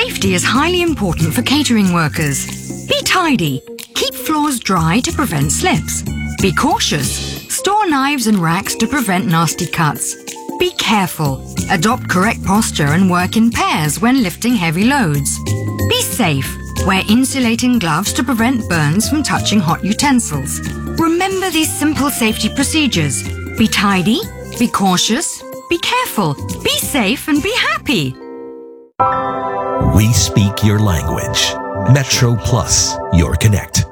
Safety is highly important for catering workers. Be tidy. Keep floors dry to prevent slips. Be cautious. Store knives and racks to prevent nasty cuts. Be careful. Adopt correct posture and work in pairs when lifting heavy loads. Be safe. Wear insulating gloves to prevent burns from touching hot utensils. Remember these simple safety procedures. Be tidy, be cautious, be careful, be safe and be happy. We speak your language. Metro Plus, your connect.